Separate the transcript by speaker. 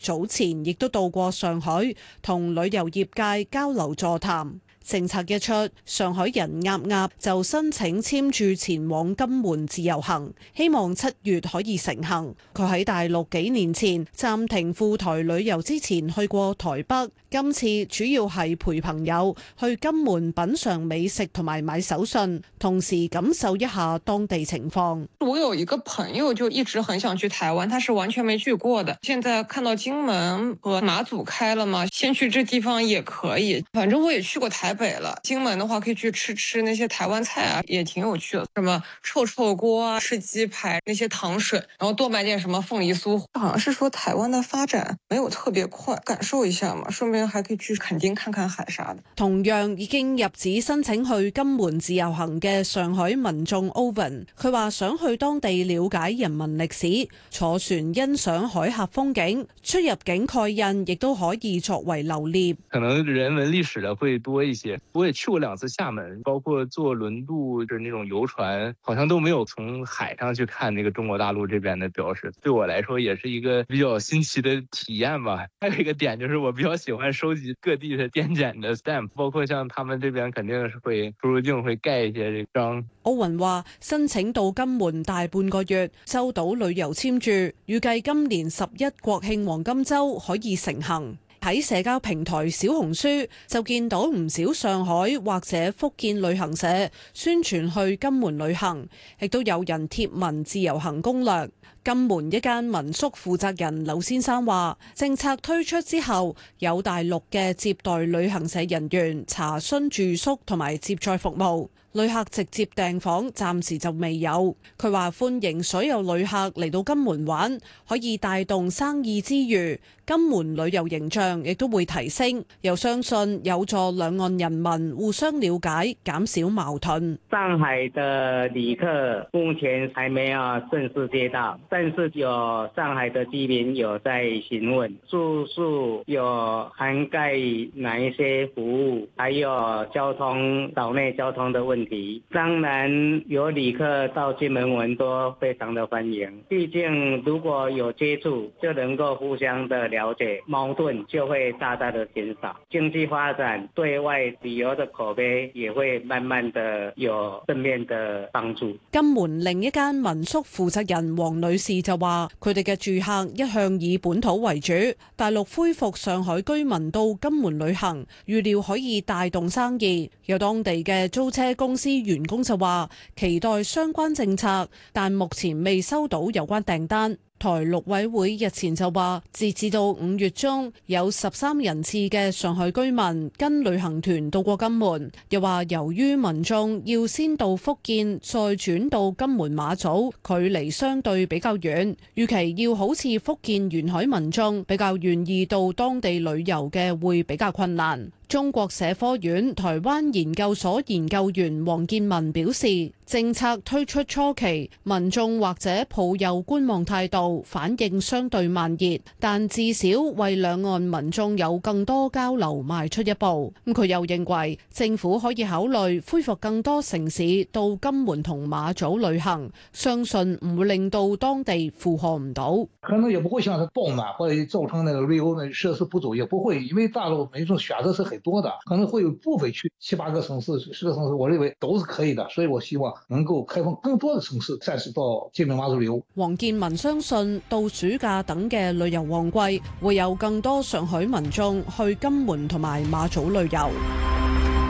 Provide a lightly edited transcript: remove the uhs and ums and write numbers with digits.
Speaker 1: 早前亦都到過上海，同旅遊業界交流座談。政策一出，上海人鴨鴨就申請簽注前往金門自由行，希望7月可以成行。佢喺大陸幾年前暫停赴台旅遊之前去過台北，今次主要係陪朋友去金門品嘗美食同埋買手信，同時感受一下當地情況。
Speaker 2: 我有一個朋友就一直很想去台灣，他是完全沒去過的。現在看到金門和馬祖開了嘛，先去這地方也可以。反正我也去過台北了，金門的話可以去吃那些台灣菜啊，也挺有趣的，什麼臭臭鍋啊，吃雞排，那些糖水，然後多買點什麼鳳梨酥。好像是說台灣的發展沒有特別快，感受一下嘛，順便還可以去墾丁看看海啥的。
Speaker 1: 同樣已經入紙申請去金門自由行嘅上海民眾 Owen， 佢話想去當地了解人文歷史，坐船欣賞海峽風景，出入境蓋印亦都可以作為留念。
Speaker 3: 可能人文歷史的會多一些。我也去過2次廈門，包括坐輪渡就是那種遊船，好像都沒有從海上去看那個中國大陸這邊的標識。對我來說也是一個比較新奇的體驗吧。還有一個點就是我比較喜歡收集各地的滇鹼的 stamp， 包括像他們這邊肯定是會出入境會蓋一些章。
Speaker 1: 歐雲話申請到金門大半個月，收到旅遊簽注，預計今年11國慶黃金週可以成行。喺社交平台小紅書就見到唔少上海或者福建旅行社宣傳去金門旅行，亦都有人貼文自由行攻略。金門一間民宿負責人劉先生話，政策推出之後，有大陸嘅接待旅行社人員查詢住宿同埋接載服務，旅客直接訂房暫時就未有。佢話歡迎所有旅客嚟到金門玩，可以帶動生意之餘，金門旅遊形象亦都會提升，又相信有助兩岸人民互相了解，減少矛盾。
Speaker 4: 上海的旅客目前還沒有正式接到，但是有上海的居民有在詢問住宿有涵蓋哪一些服務，還有交通島內交通的問題。當然有旅客到金門玩都非常的歡迎，畢竟如果有接觸就能夠互相的了解，矛盾就會大大的減少，經濟發展對外旅遊的口碑也會慢慢的有正面的幫助。
Speaker 1: 金門另一間民宿負責人黃女士就話，佢哋嘅住客一向以本土為主，大陸恢復上海居民到金門旅行，預料可以帶動生意。有當地嘅租車公司員工就話，期待相關政策，但目前未收到有關訂單。台陸委會日前就話，截至到5月中，有13人次嘅上海居民跟旅行團到過金門。又話由於民眾要先到福建，再轉到金門馬祖，距離相對比較遠，預期要好似福建沿海民眾比較願意到當地旅遊嘅會比較困難。中國社科院台灣研究所研究員黃建文表示，政策推出初期，民眾或者抱有觀望態度，反應相對慢熱，但至少為兩岸民眾有更多交流邁出一步。佢又認為政府可以考慮恢復更多城市到金門同馬祖旅行，相信唔會令到當地負荷唔到。
Speaker 5: 可能也不會像是爆滿或者造成那個旅遊設施不足，也不會，因為大陸民眾選擇是很多的，可能會有部分去7、8個城市、10個城市，我認為都是可以的，所以我希望能夠開放更多的城市再次到金門馬祖旅遊。
Speaker 1: 黃建文相信到暑假等嘅旅遊旺季，會有更多上海民眾去金門同埋馬祖旅遊。